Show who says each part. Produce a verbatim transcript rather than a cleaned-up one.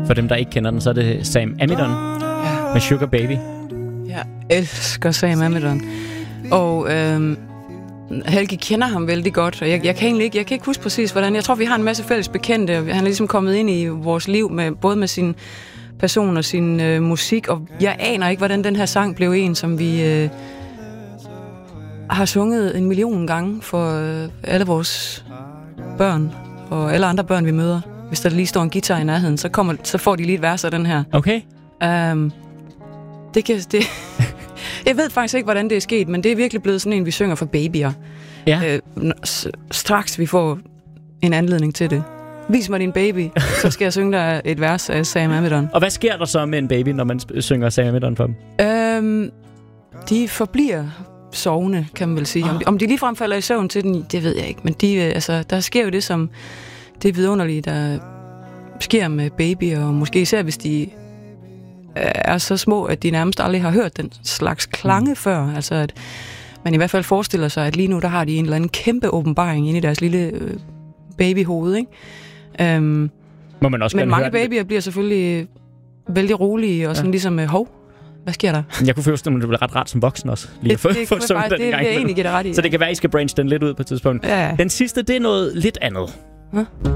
Speaker 1: For dem, der ikke kender den, så er det Sam Amidon ja. med Sugar Baby.
Speaker 2: Jeg elsker Sam Amidon. Og øhm, Helgi kender ham vældig godt, og jeg, jeg, kan egentlig ikke, jeg kan ikke huske præcis, hvordan. Jeg tror, vi har en masse fælles bekendte. Han er ligesom kommet ind i vores liv, med, både med sin person og sin øh, musik, og jeg aner ikke, hvordan den her sang blev en, som vi øh, har sunget en million gange for øh, alle vores børn, og alle andre børn, vi møder. Hvis der lige står en guitar i nærheden, så, kommer, så får de lige et vers af den her.
Speaker 1: Okay.
Speaker 2: Um, det kan... Det jeg ved faktisk ikke, hvordan det er sket, men det er virkelig blevet sådan en, vi synger for babyer.
Speaker 1: Ja.
Speaker 2: Uh, straks vi får en anledning til det. Vis mig din baby, så skal jeg synge dig et vers af Sam Amidon.
Speaker 1: Og hvad sker der så med en baby, når man synger Sam Amidon for dem?
Speaker 2: Um, de forbliver sovende, kan man vel sige. Om de, om de ligefrem falder i søvn til den, det ved jeg ikke. Men de, altså, der sker jo det, som det vidunderlige, der sker med babyer, og måske især hvis de er så små, at de nærmest aldrig har hørt den slags klange mm. før. Altså, at man i hvert fald forestiller sig, at lige nu, der har de en eller anden kæmpe åbenbaring inde i deres lille øh, babyhoved, ikke? Um,
Speaker 1: Må man også
Speaker 2: men mange
Speaker 1: høre
Speaker 2: babyer bliver selvfølgelig vældig rolige, og sådan ja. ligesom, øh, hov, hvad sker der?
Speaker 1: Jeg kunne forestille mig, at det bliver ret rart som voksen også. Lige
Speaker 2: det,
Speaker 1: at få,
Speaker 2: det,
Speaker 1: få sunget den
Speaker 2: det,
Speaker 1: gang.
Speaker 2: Det vil jeg egentlig give dig ret i.
Speaker 1: Så det kan være, at I skal branche den lidt ud på et tidspunkt.
Speaker 2: Ja.
Speaker 1: Den sidste, det er noget lidt andet.
Speaker 2: Huh?